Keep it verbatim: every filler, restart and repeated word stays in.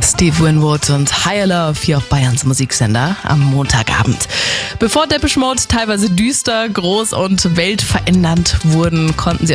Steve Winwood und Higher Love hier auf Bayerns Musiksender am Montagabend. Bevor Depeche Mode teilweise düster, groß und weltverändernd wurden, konnten sie